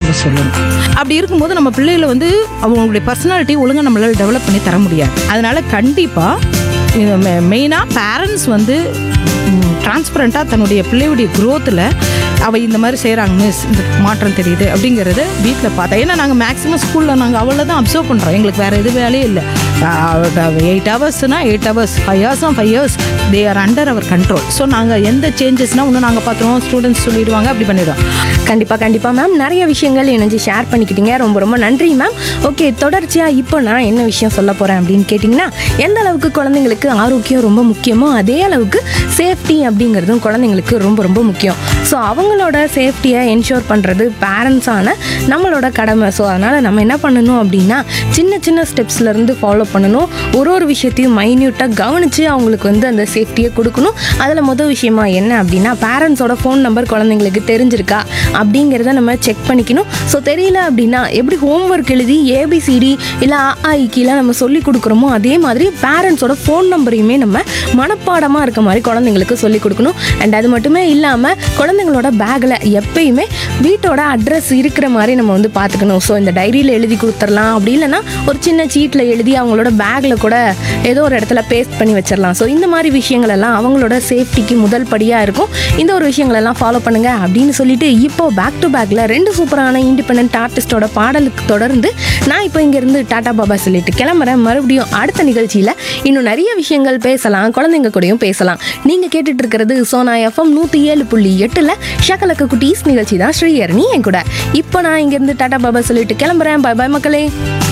நம்ம சொல்லணும். அப்படி இருக்கும்போது நம்ம பிள்ளைகளை வந்து அவங்களுடைய பர்சனாலிட்டி ஒழுங்காக நம்மளால் டெவலப் பண்ணி தர முடியாது. அதனால கண்டிப்பாக மெயினாக பேரண்ட்ஸ் வந்து டிரான்ஸ்பரண்ட்டாக தன்னுடைய பிள்ளையுடைய க்ரோத்தில் அவள் இந்த மாதிரி செய்கிறாங்க மிஸ், இந்த மாற்றம் தெரியுது அப்படிங்கிறது வீட்டில் பார்த்தா. ஏன்னா நாங்கள் மேக்ஸிமம் ஸ்கூலில் நாங்கள் அவ்வளோ தான் அப்சர்வ் பண்ணுறோம். எங்களுக்கு வேறு எது வேலையே இல்லை. 8 ஹவர்ஸ்னால் 8 hours, 5 ஹவர்ஸ்னால் 5 hours, they are under our control. So நாங்கள் எந்த சேஞ்சஸ்னால் ஒன்று நாங்கள் பார்த்துருவோம், ஸ்டூடெண்ட்ஸ் சொல்லிடுவாங்க, அப்படி பண்ணிடுவோம். கண்டிப்பாக மேம் நிறைய விஷயங்கள் இணைஞ்சு ஷேர் பண்ணிக்கிட்டீங்க. ரொம்ப ரொம்ப நன்றி மேம். ஓகே, தொடர்ச்சியாக இப்போ நான் என்ன விஷயம் சொல்ல போகிறேன் அப்படின்னு கேட்டிங்கன்னா, எந்த அளவுக்கு குழந்தைங்களுக்கு ஆரோக்கியம் ரொம்ப முக்கியமோ அதே அளவுக்கு சேஃப்டி அப்படிங்கிறதும் குழந்தைங்களுக்கு ரொம்ப ரொம்ப முக்கியம். ஸோ அவங்களோட சேஃப்டியை என்ஷூர் பண்ணுறது பேரண்ட்ஸான நம்மளோட கடமை. ஸோ அதனால் நம்ம என்ன பண்ணணும் அப்படின்னா, சின்ன சின்ன ஸ்டெப்ஸ்லேருந்து ஃபாலோ பண்ணணும். ஒரு விஷயத்தையும் மைன்யூட்டாக கவனித்து அவங்களுக்கு வந்து அந்த சேஃப்டியை கொடுக்கணும். அதில் முதல் விஷயமா என்ன அப்படின்னா, பேரண்ட்ஸோட ஃபோன் நம்பர் குழந்தைங்களுக்கு தெரிஞ்சிருக்கா அப்படிங்கிறத நம்ம செக் பண்ணிக்கணும். ஸோ தெரியல அப்படின்னா எப்படி ஹோம்ஒர்க் எழுதி ஏபிசிடி இல்லை ஆஇக்கிலாம் நம்ம சொல்லி கொடுக்குறோமோ அதே மாதிரி பேரண்ட்ஸோட ஃபோன் நம்பரையுமே நம்ம மனப்பாடமாக இருக்க மாதிரி குழந்தைங்களுக்கு சொல்லிக் கொடுக்கணும். அண்ட் அது மட்டுமே இல்லாமல் குழந்தைங்களோட பேக்கில் எப்பயுமே வீட்டோட அட்ரஸ் இருக்கிற மாதிரி நம்ம வந்து பார்த்துக்கணும். ஸோ இந்த டைரியில் எழுதி கொடுத்துடலாம், அப்படி இல்லைன்னா ஒரு சின்ன சீட்டில் எழுதி அவங்களோட பேக்கில் கூட ஏதோ ஒரு இடத்துல பேஸ்ட் பண்ணி வச்சிடலாம். ஸோ இந்த மாதிரி விஷயங்கள் எல்லாம் அவங்களோட சேஃப்டிக்கு முதல் படியாக இருக்கும். இந்த ஒரு விஷயங்களெல்லாம் ஃபாலோ பண்ணுங்க அப்படின்னு சொல்லிட்டு இப்போ பேக் டு பேக்கில் 2 சூப்பரான இண்டிபெண்டன்ட் ஆர்டிஸ்டோட பாடலுக்கு தொடர்ந்து நான் இப்போ இங்கேருந்து டாடா பாபா சொல்லிட்டு கிளம்புறேன். மறுபடியும் அடுத்த நிகழ்ச்சியில் இன்னும் நிறைய விஷயங்கள் பேசலாம், குழந்தைங்க கூடயும் பேசலாம். நீங்கள் கேட்டுட்டு இருக்கிறது சோனா எஃப்எம் 107.8 ஷகலக்க குட்டீஸ் நிகழ்ச்சி தான். ஸ்ரீஹரணி என் கூட. இப்போ நான் இங்கேருந்து டாடா பாபா சொல்லிட்டு கிளம்புறேன். பை பாய் மக்களே.